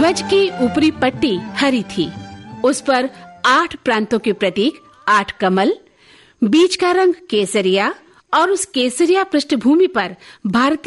ध्वज की ऊपरी पट्टी हरी थी। उस पर 8 प्रांतों के प्रतीक 8 कमल, बीच का रंग केसरिया और उस केसरिया पृष्ठभूमि पर भारतीय